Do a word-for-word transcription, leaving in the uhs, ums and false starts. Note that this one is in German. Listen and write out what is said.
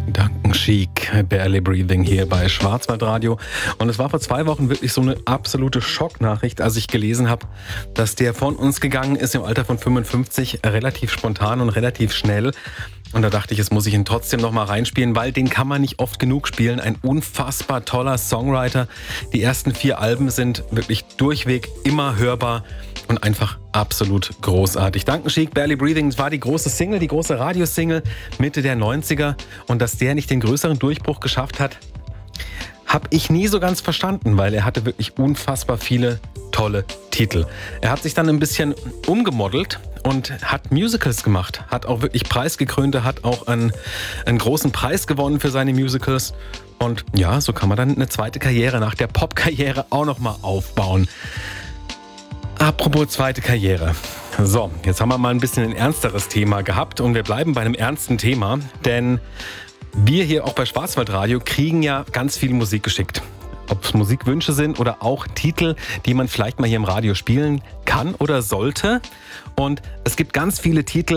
Duncan Sheik, Barely Breathing hier bei Schwarzwaldradio. Und es war vor zwei Wochen wirklich so eine absolute Schocknachricht, als ich gelesen habe, dass der von uns gegangen ist im Alter von fünfundfünfzig, relativ spontan und relativ schnell. Und da dachte ich, jetzt muss ich ihn trotzdem noch mal reinspielen, weil den kann man nicht oft genug spielen. Ein unfassbar toller Songwriter. Die ersten vier Alben sind wirklich durchweg immer hörbar und einfach absolut großartig. Duncan Sheik, Barely Breathing, das war die große Single, die große Radiosingle Mitte der neunziger. Und dass der nicht den größeren Durchbruch geschafft hat, habe ich nie so ganz verstanden, weil er hatte wirklich unfassbar viele tolle Titel. Er hat sich dann ein bisschen umgemodelt und hat Musicals gemacht, hat auch wirklich preisgekrönte, hat auch einen, einen großen Preis gewonnen für seine Musicals. Und ja, so kann man dann eine zweite Karriere nach der Popkarriere auch nochmal aufbauen. Apropos zweite Karriere. So, jetzt haben wir mal ein bisschen ein ernsteres Thema gehabt und wir bleiben bei einem ernsten Thema, denn wir hier auch bei Schwarzwaldradio kriegen ja ganz viel Musik geschickt. Ob es Musikwünsche sind oder auch Titel, die man vielleicht mal hier im Radio spielen kann oder sollte. Und es gibt ganz viele Titel,